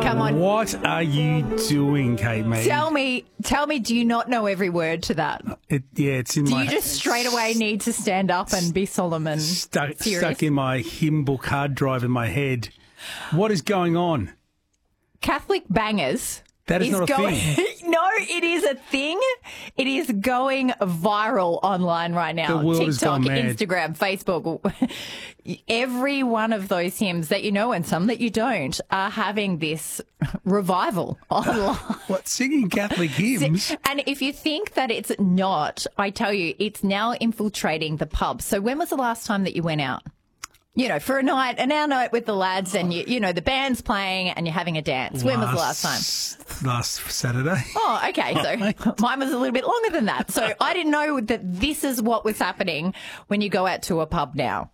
Come on. What are you doing, Kate Mead? Tell me, do you not know every word to that? It's in Do my... you just straight away need to stand up and be solemn and stuck in my hymn book hard drive in my head. What is going on? Catholic bangers. That is not a thing. No, it is a thing. It is going viral online right now. The world has TikTok, gone mad. Instagram, Facebook. Every one of those hymns that you know and some that you don't are having this revival online. What, singing Catholic hymns? And if you think that it's not, I tell you, it's now infiltrating the pubs. So when was the last time that you went out? You know, for an hour night with the lads and, you know, the band's playing and you're having a dance. When was the last time? Last Saturday. Oh, okay. So mine was a little bit longer than that. So I didn't know that this is what was happening when you go out to a pub now.